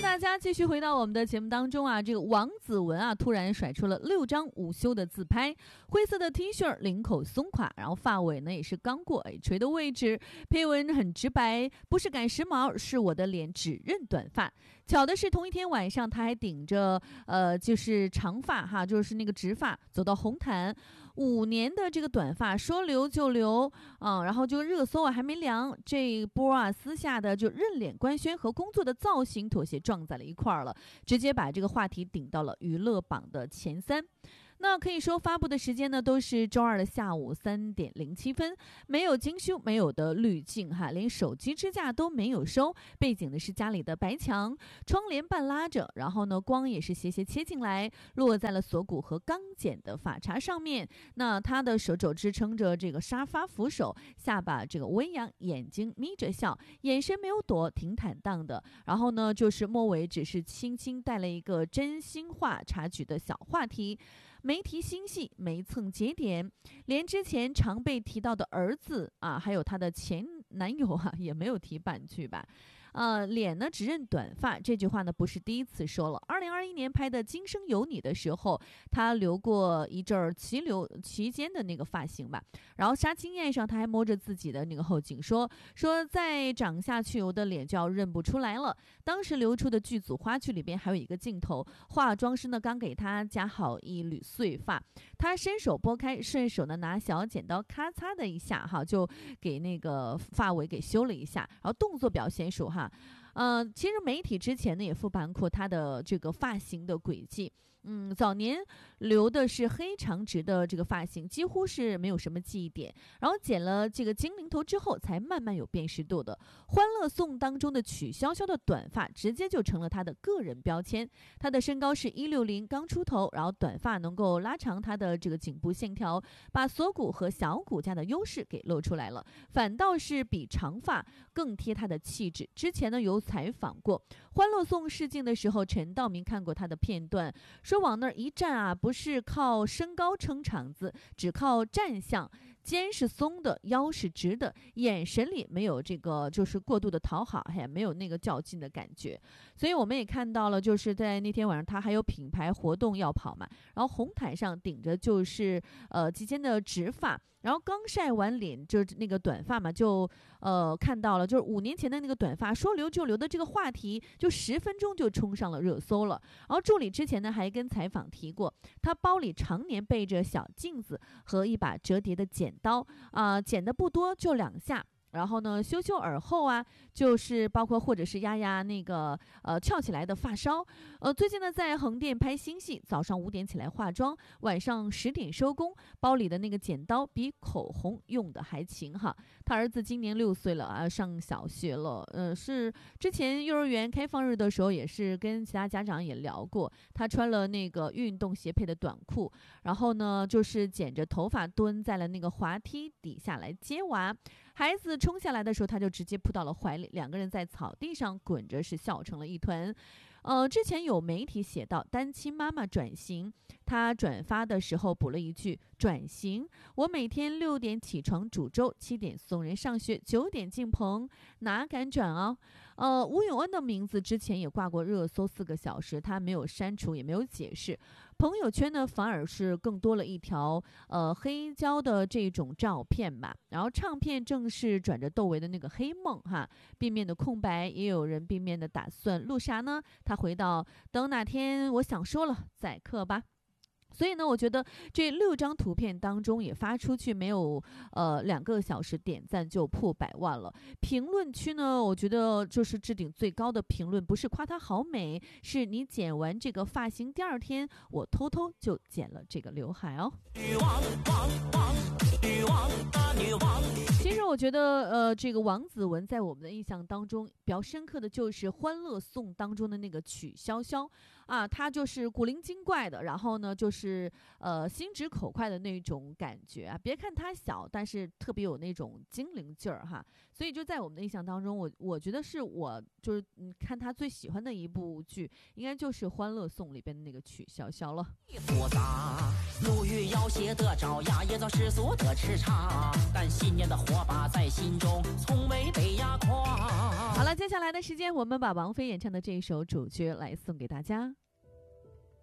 大家继续回到我们的节目当中啊，这个王子文啊突然甩出了6张午休的自拍，灰色的 T 恤，领口松垮，然后发尾呢也是刚过耳垂的位置，配文很直白，不是赶时髦，是我的脸只认短发。巧的是同一天晚上他还顶着就是长发哈，就是那个直发走到红毯，5年的这个短发说留就留然后就热搜啊还没凉，这一波啊私下的就认脸官宣和工作的造型妥协撞在了一块儿了，直接把这个话题顶到了娱乐榜的前3。那可以说发布的时间呢都是周二的下午3点07分，没有精修，没有的滤镜哈，连手机支架都没有收，背景的是家里的白墙，窗帘半拉着，然后呢光也是斜斜切进来，落在了锁骨和刚剪的发茬上面。那他的手肘支撑着这个沙发扶手，下巴这个微扬，眼睛眯着笑，眼神没有躲，挺坦荡的。然后呢就是末尾只是轻轻带了一个真心话插曲的小话题，没提心系，没蹭节点，连之前常被提到的儿子啊，还有他的前男友啊，也没有提半句吧。脸呢只认短发，这句话呢不是第一次说了。2021年拍的《今生有你》的时候，他留过一阵儿齐肩的那个发型吧。然后杀青宴上，他还摸着自己的那个后颈说再长下去，我的脸就要认不出来了。当时流出的剧组花絮里边还有一个镜头，化妆师呢刚给他夹好一缕碎发，他伸手拨开，顺手呢拿小剪刀咔嚓的一下哈，就给那个发尾给修了一下，然后动作表现熟哈。其实媒体之前呢也复盘过他的这个发型的轨迹，早年留的是黑长直的这个发型，几乎是没有什么记忆点，然后剪了这个精灵头之后才慢慢有辨识度的。欢乐颂当中的曲筱绡的短发直接就成了他的个人标签，他的身高是160，刚出头，然后短发能够拉长他的这个颈部线条，把锁骨和小骨架的优势给露出来了，反倒是比长发更贴他的气质。之前呢有采访过欢乐颂试镜的时候，陈道明看过他的片段，说往那儿一站啊，不是靠身高撑场子，只靠站相，肩是松的，腰是直的，眼神里没有这个就是过度的讨好，也没有那个较劲的感觉。所以我们也看到了，就是在那天晚上他还有品牌活动要跑嘛，然后红毯上顶着就是及肩的直发，然后刚晒完脸就是那个短发嘛，就看到了就是5年前的那个短发说留就留的这个话题，就10分钟就冲上了热搜了。然后助理之前呢还跟采访提过，他包里常年备着小镜子和一把折叠的剪刀剪的不多，就2下。然后呢修耳后啊，就是包括或者是压那个翘起来的发梢。最近呢在横店拍新戏，早上5点起来化妆，晚上10点收工，包里的那个剪刀比口红用的还勤哈。他儿子今年6岁了啊，上小学了。是之前幼儿园开放日的时候也是跟其他家长也聊过，他穿了那个运动鞋配的短裤，然后呢就是剪着头发蹲在了那个滑梯底下来接娃，孩子冲下来的时候他就直接扑到了怀里，2个人在草地上滚着是笑成了一团。之前有媒体写到单亲妈妈转型，他转发的时候补了一句转型，我每天6点起床煮粥，7点送人上学，9点进棚，哪敢转啊。吴永恩的名字之前也挂过热搜4个小时，他没有删除也没有解释，朋友圈呢反而是更多了一条黑胶的这种照片吧，然后唱片正是转着窦唯的那个黑梦哈，背面的空白，也有人背面的打算录啥呢？他回到等哪天我想说了再刻吧。所以呢我觉得这6张图片当中也发出去没有2个小时，点赞就破100万了。评论区呢我觉得就是置顶最高的评论不是夸她好美，是你剪完这个发型第2天我偷偷就剪了这个刘海哦。其实我觉得这个王子文在我们的印象当中比较深刻的就是欢乐颂当中的那个曲筱绡啊，他就是古灵精怪的，然后呢就是心直口快的那种感觉啊，别看他小，但是特别有那种精灵劲儿哈。所以就在我们的印象当中，我觉得是我就是看他最喜欢的一部剧，应该就是欢乐颂里边的那个曲筱绡了。 复杂，路遇要写得着呀，也遭世俗的叱咤，但信念的我把在心中从未被压垮。 好了，接下来的时间我们把王菲演唱的这一首《主角》来送给大家。